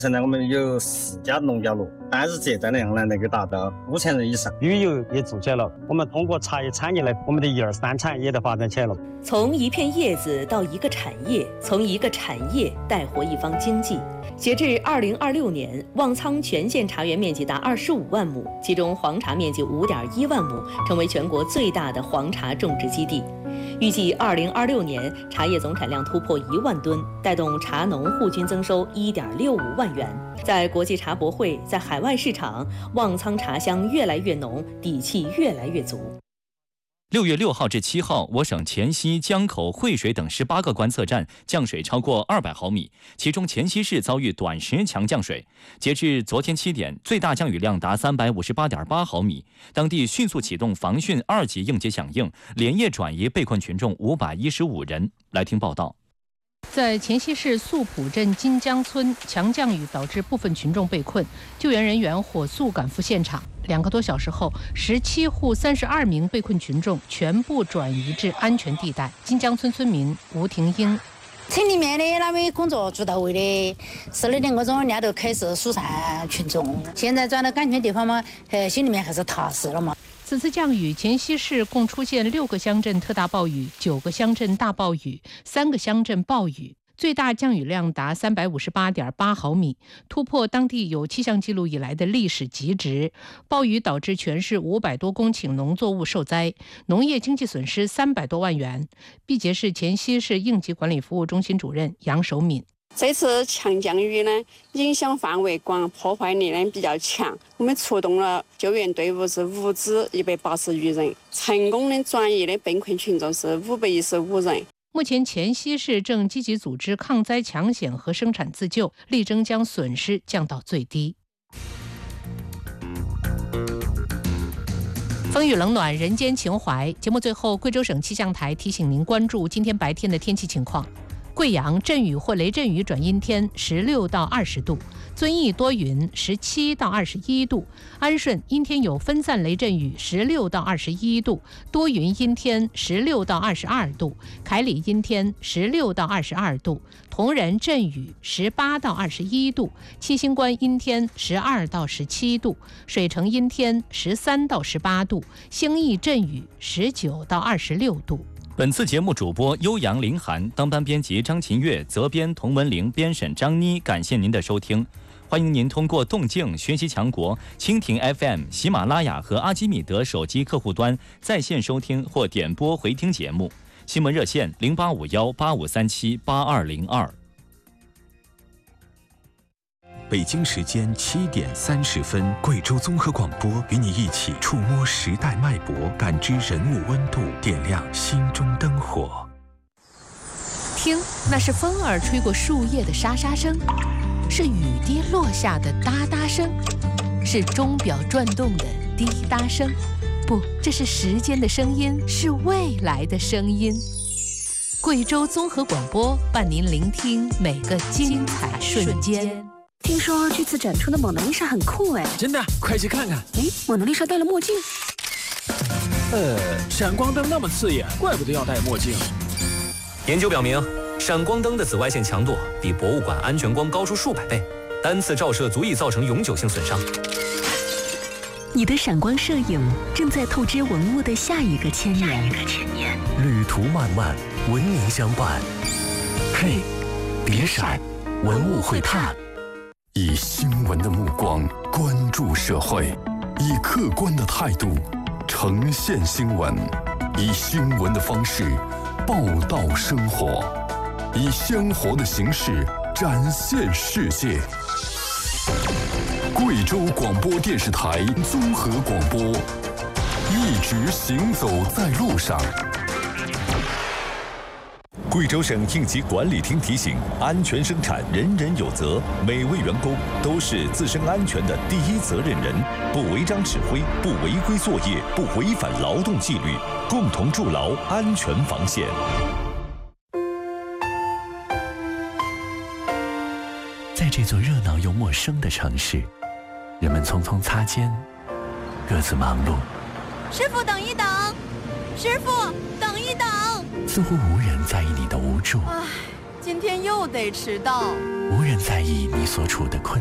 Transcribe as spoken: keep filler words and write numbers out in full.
现在我们有四家农家乐，单日接待量呢能够达到五千人以上。 旅游也做起来了，我们通过茶叶产业呢，我们的一二三产业的发展起来了。 从一片叶子到一个产业，从一个产业带活一方经济。截至二零二六年，旺苍全县茶园面积达二十五万亩，其中黄茶面积五点一万亩，成为全国最大的黄茶种植基地。预计二零二六年茶叶总产量突破一万吨，带动茶农户均增收一点六五万元。在国际茶博会，在海外市场，旺苍茶香越来越浓，底气越来越足。 六月六号至七号，我省黔西、江口、惠水等十八个观测站降水超过二百毫米，其中黔西市遭遇短时强降水。截至昨天七点，最大降雨量达三百五十八点八毫米，当地迅速启动防汛二级应急响应，连夜转移被困群众五百一十五人。来听报道。 在黔西市素浦镇金江村，强降雨导致部分群众被困，救援人员火速赶赴现场。两个多小时后，十七户三十二名被困群众全部转移至安全地带。金江村村民吴廷英： 村里面的那位工作做到位的，十二点多钟人家都开始疏散群众，现在转到安全地方嘛，呃，心里面还是踏实了嘛。 此次降雨，黔西市共出现六个乡镇特大暴雨，九个乡镇大暴雨，三个乡镇暴雨，最大降雨量达三百五十八点八毫米，突破当地有气象记录以来的历史极值。暴雨导致全市五百多公顷农作物受灾，农业经济损失三百多万元。毕节市黔西市应急管理服务中心主任杨守敏： 这次强降雨呢，影响范围广，破坏力呢比较强。我们出动了救援队伍是五支一百八十余人，成功的转移的被困群众是五百一十五人。 目前，黔西市正积极组织抗灾抢险和生产自救，力争将损失降到最低。风雨冷暖，人间情怀。节目最后，贵州省气象台提醒您关注今天白天的天气情况。贵阳阵雨或雷阵雨转阴天，十六到二十度；遵义多云，十七到二十一度；安顺阴天有分散雷阵雨，十六到二十一度；多云阴天，十六到二十二度；凯里阴天，十六到二十二度；铜仁阵雨，十八到二十一度；七星关阴天，十二到十七度；水城阴天，十三到十八度；兴义阵雨，十九到二十六度。 本次节目主播悠扬林涵，当班编辑张琴月，责编童文玲，编审张妮。感谢您的收听，欢迎您通过动静、学习强国、蜻蜓 F M、喜马拉雅和阿基米德手机客户端在线收听或点播回听节目。新闻热线零八五幺八五三七八二零二。 北京时间七点三十分，贵州综合广播与你一起触摸时代脉搏，感知人物温度，点亮心中灯火。 听，那是风儿吹过树叶的沙沙声，是雨滴落下的哒哒声，是钟表转动的滴答声。不，这是时间的声音，是未来的声音。贵州综合广播伴您聆听每个精彩瞬间。 听说这次展出的蒙娜丽莎很酷哎！ 真的，快去看看！ 哎，蒙娜丽莎戴了墨镜。 呃，闪光灯那么刺眼，怪不得要戴墨镜。 研究表明，闪光灯的紫外线强度比博物馆安全光高出数百倍，单次照射足以造成永久性损伤。 你的闪光摄影正在透支文物的下一个千年。 旅途漫漫，文明相伴。嘿，别闪，文物会探。 以新闻的目光关注社会，以客观的态度呈现新闻，以新闻的方式报道生活，以鲜活的形式展现世界。贵州广播电视台综合广播，一直行走在路上。 贵州省应急管理厅提醒：安全生产，人人有责。每位员工都是自身安全的第一责任人，不违章指挥，不违规作业，不违反劳动纪律，共同筑牢安全防线。 在这座热闹又陌生的城市，人们匆匆擦肩，各自忙碌。 师傅，等一等！师傅，等一等！ 似乎无人在意你的无助。 今天又得迟到。 无人在意你所处的困